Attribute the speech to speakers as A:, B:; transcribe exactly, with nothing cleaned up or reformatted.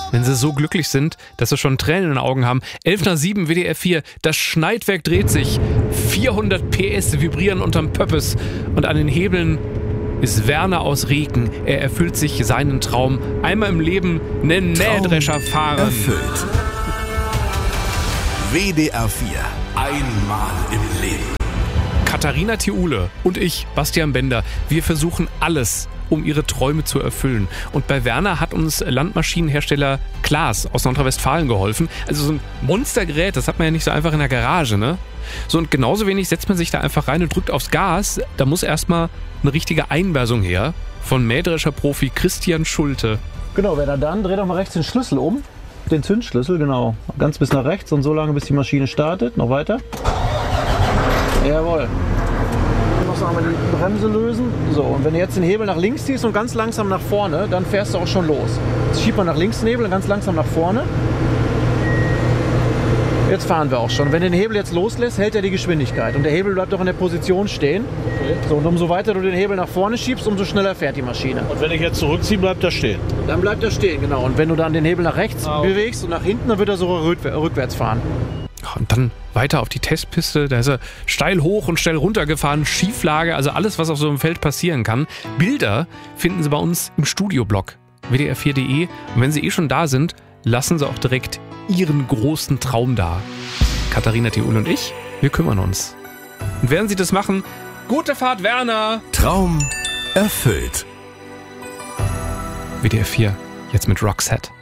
A: wenn sie so glücklich sind, dass sie schon Tränen in den Augen haben. elf nach sieben, W D R vier, das Schneidwerk dreht sich. vierhundert P S vibrieren unterm Pöppes. Und an den Hebeln ist Werner aus Rieken. Er erfüllt sich seinen Traum. Einmal im Leben einen Mähdrescher fahren.
B: Erfüllt. W D R vier. Einmal im Leben.
A: Katharina Thiule und ich, Bastian Bender, wir versuchen alles, um ihre Träume zu erfüllen. Und bei Werner hat uns Landmaschinenhersteller Klaas aus Nordrhein-Westfalen geholfen. Also so ein Monstergerät, das hat man ja nicht so einfach in der Garage, ne? So, und genauso wenig setzt man sich da einfach rein und drückt aufs Gas. Da muss erstmal eine richtige Einweisung her von Mähdrescher-Profi Christian Schulte.
C: Genau, Werner, dann dreh doch mal rechts den Schlüssel um. Den Zündschlüssel, genau. Ganz bis nach rechts und so lange, bis die Maschine startet. Noch weiter. Jawohl. Dann musst du einmal die Bremse lösen. So, und wenn du jetzt den Hebel nach links ziehst und ganz langsam nach vorne, dann fährst du auch schon los. Jetzt schiebt man nach links den Hebel und ganz langsam nach vorne. Jetzt fahren wir auch schon. Wenn du den Hebel jetzt loslässt, hält er die Geschwindigkeit. Und der Hebel bleibt auch in der Position stehen. Okay. So, und umso weiter du den Hebel nach vorne schiebst, umso schneller fährt die Maschine.
D: Und wenn ich jetzt zurückziehe, bleibt er stehen?
C: Dann bleibt er stehen, genau. Und wenn du dann den Hebel nach rechts ah, okay. bewegst und nach hinten, dann wird er so rückwärts fahren.
A: Und dann weiter auf die Testpiste. Da ist er steil hoch und steil runter gefahren. Schieflage, also alles, was auf so einem Feld passieren kann. Bilder finden Sie bei uns im Studioblog w d r vier punkt de. Und wenn Sie eh schon da sind, lassen Sie auch direkt Ihren großen Traum da. Katharina Thiule und ich, wir kümmern uns. Und während Sie das machen, gute Fahrt, Werner!
B: Traum erfüllt.
A: W D R vier, jetzt mit Roxette.